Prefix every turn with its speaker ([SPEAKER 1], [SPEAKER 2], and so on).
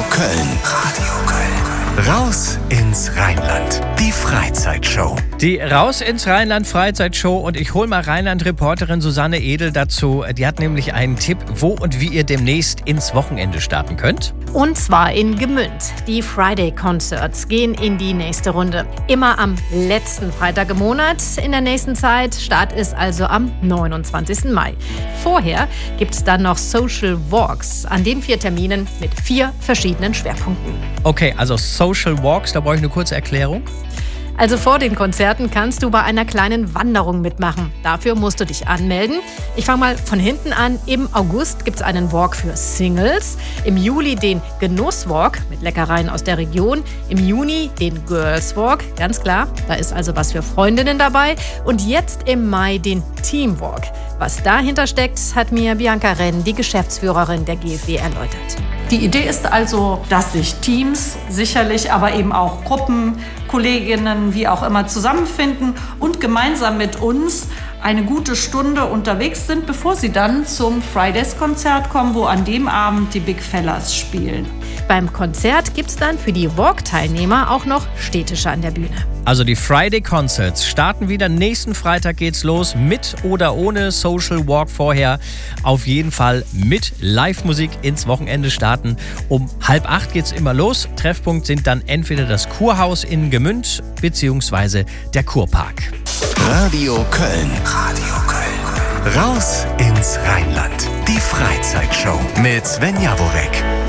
[SPEAKER 1] Köln. Radio Köln. Raus ins Rheinland. Die Freizeitshow.
[SPEAKER 2] Die Raus ins Rheinland Freizeitshow, und ich hole mal Rheinland-Reporterin Susanne Edel dazu. Die hat nämlich einen Tipp, wo und wie ihr demnächst ins Wochenende starten könnt.
[SPEAKER 3] Und zwar in Gmünd. Die Friday Concerts gehen in die nächste Runde. Immer am letzten Freitag im Monat in der nächsten Zeit. Start ist also am 29. Mai. Vorher gibt es dann noch Social Walks an den 4 Terminen mit 4 verschiedenen Schwerpunkten.
[SPEAKER 2] Okay, also Social Walks, da brauche ich eine kurze Erklärung.
[SPEAKER 3] Also vor den Konzerten kannst du bei einer kleinen Wanderung mitmachen. Dafür musst du dich anmelden. Ich fange mal von hinten an. Im August gibt es einen Walk für Singles. Im Juli den Genusswalk mit Leckereien aus der Region. Im Juni den Girls Walk, ganz klar. Da ist also was für Freundinnen dabei. Und jetzt im Mai den Teamwalk. Was dahinter steckt, hat mir Bianca Renn, die Geschäftsführerin der GfW, erläutert.
[SPEAKER 4] Die Idee ist also, dass sich Teams, sicherlich aber eben auch Gruppen, Kolleginnen, wie auch immer, zusammenfinden und gemeinsam mit uns eine gute Stunde unterwegs sind, bevor sie dann zum Fridays-Konzert kommen, wo an dem Abend die Big Fellas spielen.
[SPEAKER 3] Beim Konzert gibt es dann für die Walk-Teilnehmer auch noch Städtische an der Bühne.
[SPEAKER 2] Also die Friday Concerts starten wieder. Nächsten Freitag geht's los, mit oder ohne Social Walk vorher. Auf jeden Fall mit Live-Musik ins Wochenende starten. Um 7:30 geht's immer los. Treffpunkt sind dann entweder das Kurhaus in Gmünd bzw. der Kurpark.
[SPEAKER 1] Radio Köln. Radio Köln. Raus ins Rheinland. Die Freizeitshow mit Sven Jaworek.